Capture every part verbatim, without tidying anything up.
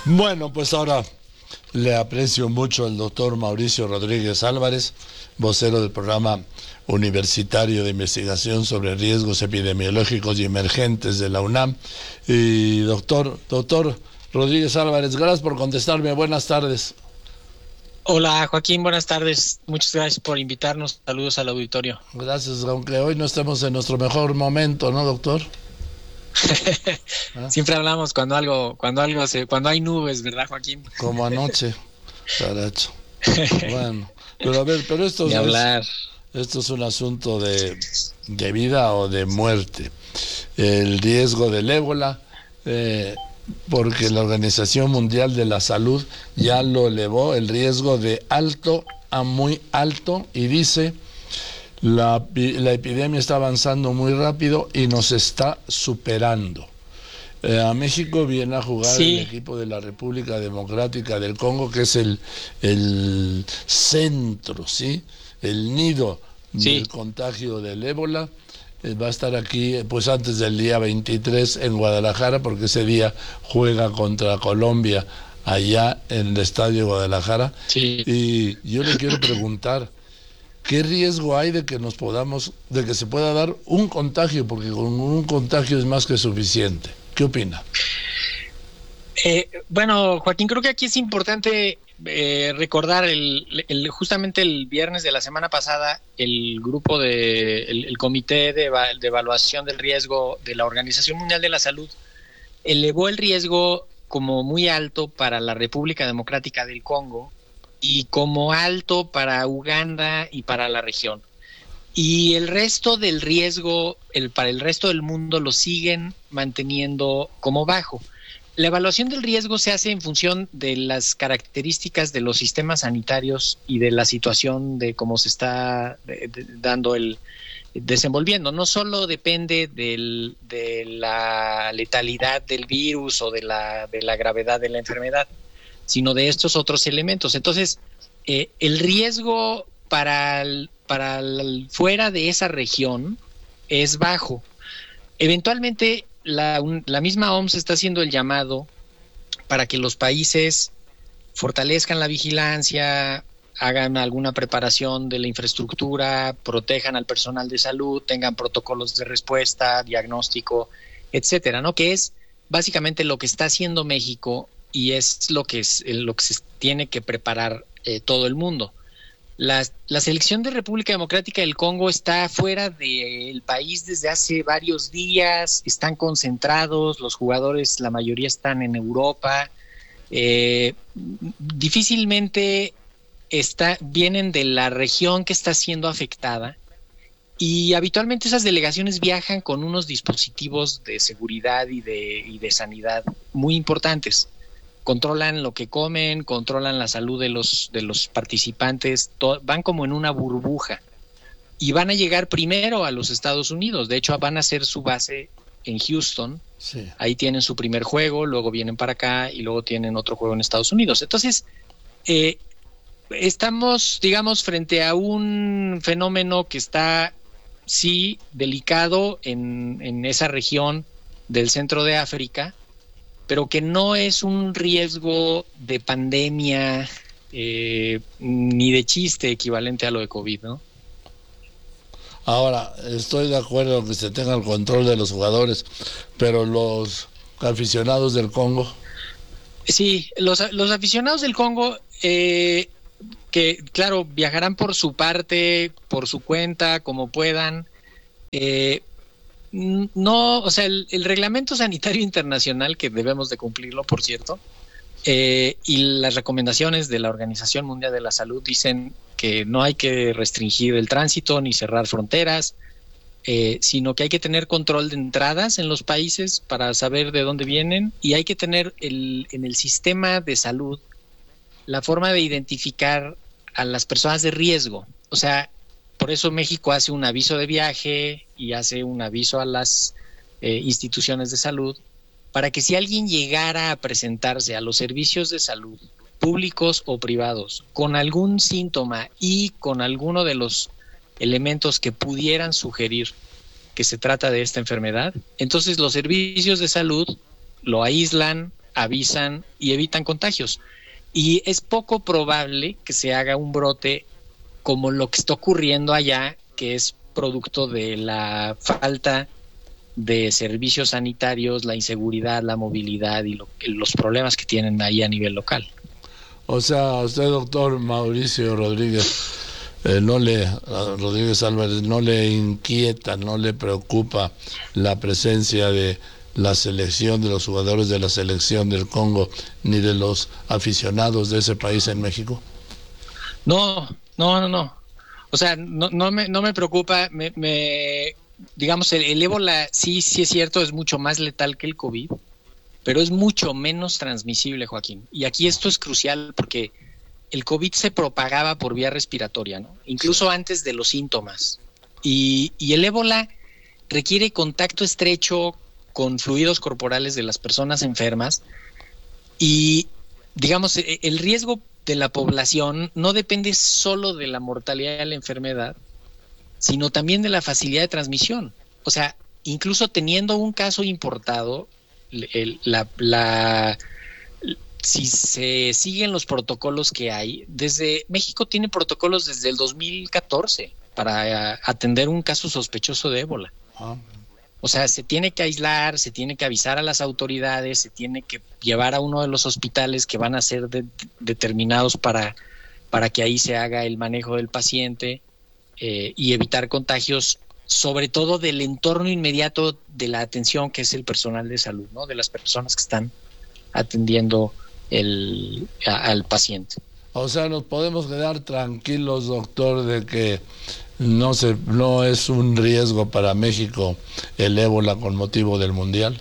Bueno, pues ahora le aprecio mucho al doctor Mauricio Rodríguez Álvarez, vocero del programa universitario de investigación sobre riesgos epidemiológicos y emergentes de la UNAM. Y doctor, doctor Rodríguez Álvarez, gracias por contestarme. Buenas tardes. Hola Joaquín, buenas tardes. Muchas gracias por invitarnos. Saludos al auditorio. Gracias, aunque hoy no estemos en nuestro mejor momento, ¿no, doctor? ¿Ah? Siempre hablamos cuando algo, cuando algo se, cuando hay nubes, ¿verdad, Joaquín? Como anoche, caracho. Bueno, pero a ver, pero esto Ni es, hablar. esto es un asunto de, de vida o de muerte. El riesgo del ébola, eh, porque la Organización Mundial de la Salud ya lo elevó el riesgo de alto a muy alto y dice la, la epidemia está avanzando muy rápido y nos está superando. Eh, a México viene a jugar sí. el equipo de la República Democrática del Congo, que es el, el centro, ¿sí? el nido sí. del contagio del ébola. Eh, va a estar aquí pues antes del día veintitrés en Guadalajara, porque ese día juega contra Colombia allá en el estadio de Guadalajara. Sí. Y yo le quiero preguntar, ¿qué riesgo hay de que nos podamos, de que se pueda dar un contagio? Porque con un contagio es más que suficiente. ¿Qué opina? Eh, bueno, Joaquín, creo que aquí es importante eh, recordar el, el, justamente el viernes de la semana pasada, el grupo de, el, el comité de, de evaluación del riesgo de la Organización Mundial de la Salud elevó el riesgo como muy alto para la República Democrática del Congo y como alto para Uganda y para la región. Y el resto del riesgo, el, para el resto del mundo, lo siguen manteniendo como bajo. La evaluación del riesgo se hace en función de las características de los sistemas sanitarios y de la situación de cómo se está de, de, dando el desenvolviendo. No solo depende del, de la letalidad del virus o de la, de la gravedad de la enfermedad, sino de estos otros elementos. Entonces, eh, el riesgo para el, para el, fuera de esa región es bajo. Eventualmente, la, un, la misma O M S está haciendo el llamado para que los países fortalezcan la vigilancia, hagan alguna preparación de la infraestructura, protejan al personal de salud, tengan protocolos de respuesta, diagnóstico, etcétera, ¿no? Que es básicamente lo que está haciendo México y es lo que es lo que se tiene que preparar eh, todo el mundo. La, la selección de República Democrática del Congo está fuera del país desde hace varios días, están concentrados, los jugadores, la mayoría están en Europa, eh, difícilmente está, vienen de la región que está siendo afectada y habitualmente esas delegaciones viajan con unos dispositivos de seguridad y de, y de sanidad muy importantes. Controlan lo que comen, controlan la salud de los de los participantes, to- van como en una burbuja y van a llegar primero a los Estados Unidos. De hecho, van a hacer su base en Houston. Sí. Ahí tienen su primer juego, luego vienen para acá y luego tienen otro juego en Estados Unidos. Entonces, eh, estamos, digamos, frente a un fenómeno que está, sí, delicado en, en esa región del centro de África, pero que no es un riesgo de pandemia eh, ni de chiste equivalente a lo de COVID, ¿no? Ahora, estoy de acuerdo que se tenga el control de los jugadores, pero los aficionados del Congo... Sí, los, los aficionados del Congo, eh, que claro, viajarán por su parte, por su cuenta, como puedan, eh, no, o sea, el, el reglamento sanitario internacional, que debemos de cumplirlo, por cierto, eh, y las recomendaciones de la Organización Mundial de la Salud dicen que no hay que restringir el tránsito ni cerrar fronteras, eh, sino que hay que tener control de entradas en los países para saber de dónde vienen y hay que tener el, en el sistema de salud la forma de identificar a las personas de riesgo. O sea, por eso México hace un aviso de viaje y hace un aviso a las eh, instituciones de salud para que si alguien llegara a presentarse a los servicios de salud públicos o privados con algún síntoma y con alguno de los elementos que pudieran sugerir que se trata de esta enfermedad, entonces los servicios de salud lo aíslan, avisan y evitan contagios. Y es poco probable que se haga un brote como lo que está ocurriendo allá, que es producto de la falta de servicios sanitarios, la inseguridad, la movilidad y lo, los problemas que tienen ahí a nivel local. O sea, a usted, doctor Mauricio Rodríguez, eh, no le, Rodríguez Álvarez, no le inquieta, no le preocupa la presencia de la selección, de los jugadores de la selección del Congo, ni de los aficionados de ese país en México. No, no, no, no. O sea, no, no me, no me preocupa. Me, me digamos, el, el ébola sí, sí es cierto, es mucho más letal que el COVID, pero es mucho menos transmisible, Joaquín. Y aquí esto es crucial porque el COVID se propagaba por vía respiratoria, ¿no? Incluso sí. antes de los síntomas. Y, y el ébola requiere contacto estrecho con fluidos corporales de las personas enfermas y, digamos, el riesgo de la población no depende solo de la mortalidad de la enfermedad, sino también de la facilidad de transmisión. O sea, incluso teniendo un caso importado, el, la, la, si se siguen los protocolos que hay, desde México tiene protocolos desde el dos mil catorce para atender un caso sospechoso de ébola. Ah. O sea, se tiene que aislar, se tiene que avisar a las autoridades, se tiene que llevar a uno de los hospitales que van a ser de, de, determinados para, para que ahí se haga el manejo del paciente eh, y evitar contagios, sobre todo del entorno inmediato de la atención, que es el personal de salud, ¿no? De las personas que están atendiendo el, a, al paciente. O sea, nos podemos quedar tranquilos, doctor, de que no se, no es un riesgo para México el ébola con motivo del Mundial.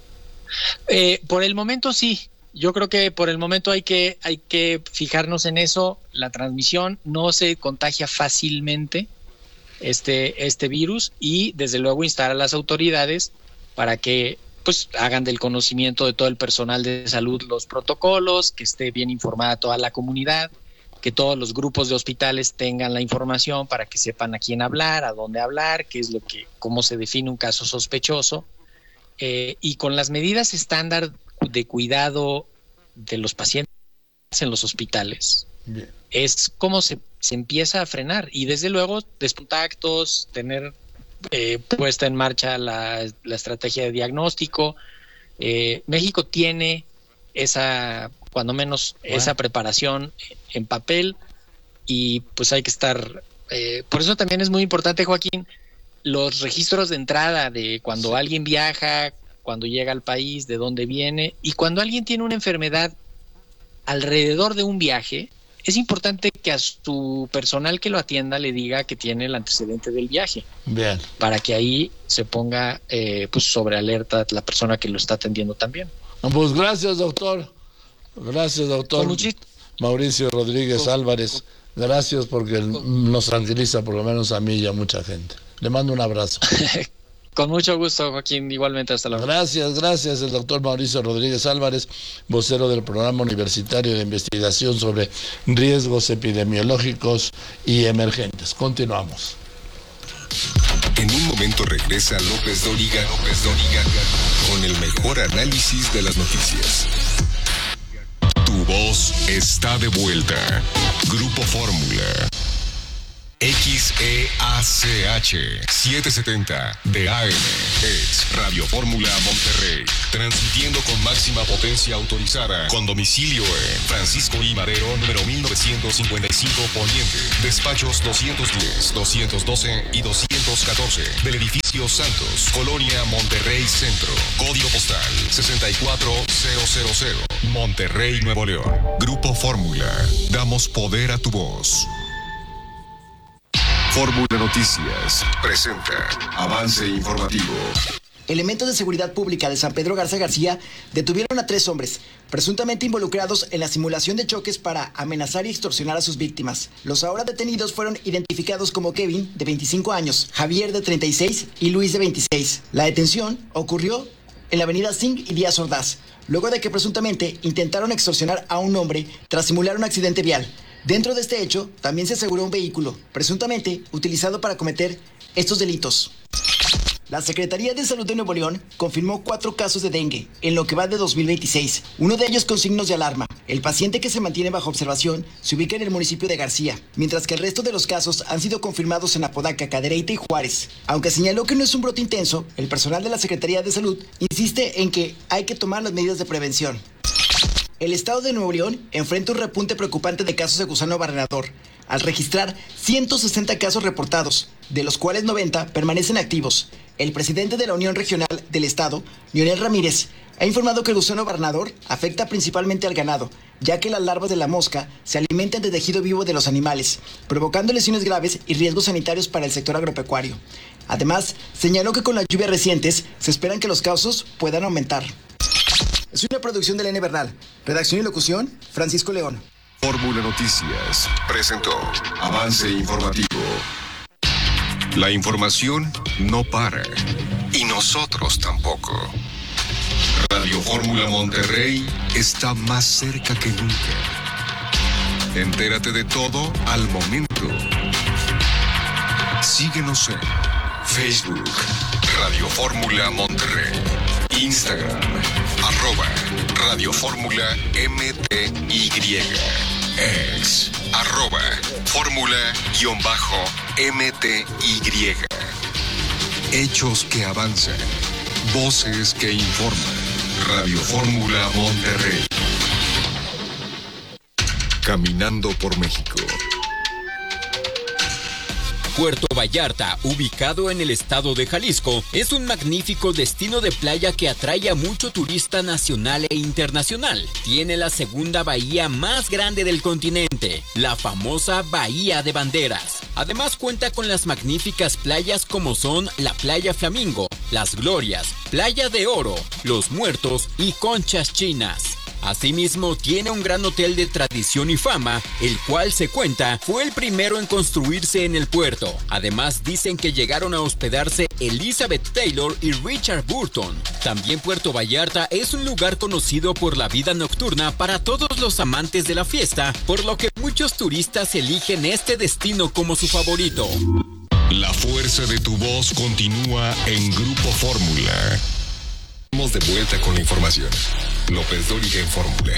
Eh, por el momento sí. Yo creo que por el momento hay que, hay que fijarnos en eso. La transmisión no se contagia fácilmente, este, este virus, y desde luego instar a las autoridades para que pues hagan del conocimiento de todo el personal de salud los protocolos, que esté bien informada toda la comunidad, que todos los grupos de hospitales tengan la información para que sepan a quién hablar, a dónde hablar, qué es lo que, cómo se define un caso sospechoso, eh, y con las medidas estándar de cuidado de los pacientes en los hospitales. Bien. Es como se, se empieza a frenar, y desde luego descontactos, tener eh, puesta en marcha la, la estrategia de diagnóstico. Eh, México tiene esa, cuando menos, bueno. esa preparación en papel, y pues hay que estar, eh, por eso también es muy importante, Joaquín, los registros de entrada de cuando sí. alguien viaja, cuando llega al país, de dónde viene, y cuando alguien tiene una enfermedad alrededor de un viaje, es importante que a su personal que lo atienda le diga que tiene el antecedente del viaje. Bien. Para que ahí se ponga eh, pues sobre alerta la persona que lo está atendiendo también. Pues gracias, doctor. Gracias, doctor Mauricio Rodríguez Álvarez. Gracias, porque nos tranquiliza, por lo menos a mí y a mucha gente. Le mando un abrazo. Con mucho gusto, Joaquín. Igualmente, hasta luego. Gracias, gracias. El doctor Mauricio Rodríguez Álvarez, vocero del Programa Universitario de Investigación sobre Riesgos Epidemiológicos y Emergentes. Continuamos. En un momento regresa López Dóriga, López Dóriga, con el mejor análisis de las noticias. Tu voz está de vuelta. Grupo Fórmula. X E A C H setecientos setenta de A M, ex Radio Fórmula Monterrey, transmitiendo con máxima potencia autorizada, con domicilio en Francisco I. Madero, número mil novecientos cincuenta y cinco Poniente, despachos doscientos diez, doscientos doce y doscientos catorce, del edificio Santos, Colonia Monterrey Centro, código postal sesenta y cuatro mil, Monterrey, Nuevo León. Grupo Fórmula, damos poder a tu voz. Fórmula Noticias presenta avance informativo. Elementos de seguridad pública de San Pedro Garza García detuvieron a tres hombres, presuntamente involucrados en la simulación de choques para amenazar y extorsionar a sus víctimas. Los ahora detenidos fueron identificados como Kevin, de veinticinco años, Javier, de treinta y seis y Luis, de veintiséis. La detención ocurrió en la avenida Singh y Díaz Ordaz, luego de que presuntamente intentaron extorsionar a un hombre tras simular un accidente vial. Dentro de este hecho, también se aseguró un vehículo, presuntamente utilizado para cometer estos delitos. La Secretaría de Salud de Nuevo León confirmó cuatro casos de dengue en lo que va de dos mil veintiséis, uno de ellos con signos de alarma. El paciente que se mantiene bajo observación se ubica en el municipio de García, mientras que el resto de los casos han sido confirmados en Apodaca, Cadereyta y Juárez. Aunque señaló que no es un brote intenso, el personal de la Secretaría de Salud insiste en que hay que tomar las medidas de prevención. El estado de Nuevo León enfrenta un repunte preocupante de casos de gusano barrenador, al registrar ciento sesenta casos reportados, de los cuales noventa permanecen activos. El presidente de la Unión Regional del Estado, Leonel Ramírez, ha informado que el gusano barrenador afecta principalmente al ganado, ya que las larvas de la mosca se alimentan de tejido vivo de los animales, provocando lesiones graves y riesgos sanitarios para el sector agropecuario. Además, señaló que con las lluvias recientes se esperan que los casos puedan aumentar. Es una producción de Elena Bernal. Redacción y locución, Francisco León. Fórmula Noticias presentó Avance Informativo. La información no para. Y nosotros tampoco. Radio Fórmula Monterrey está más cerca que nunca. Entérate de todo al momento. Síguenos en Facebook, Radio Fórmula Monterrey. Instagram, arroba Radio Fórmula M T Y. Ex, arroba Fórmula-M T Y. Hechos que avanzan. Voces que informan. Radio Fórmula Monterrey. Caminando por México. Puerto Vallarta, ubicado en el estado de Jalisco, es un magnífico destino de playa que atrae a mucho turista nacional e internacional. Tiene la segunda bahía más grande del continente, la famosa Bahía de Banderas. Además cuenta con las magníficas playas como son la Playa Flamingo, Las Glorias, Playa de Oro, Los Muertos y Conchas Chinas. Asimismo, tiene un gran hotel de tradición y fama, el cual se cuenta fue el primero en construirse en el puerto. Además, dicen que llegaron a hospedarse Elizabeth Taylor y Richard Burton. También Puerto Vallarta es un lugar conocido por la vida nocturna para todos los amantes de la fiesta, por lo que muchos turistas eligen este destino como su favorito. La fuerza de tu voz continúa en Grupo Fórmula. Estamos de vuelta con la información. López Dóriga en Fórmula.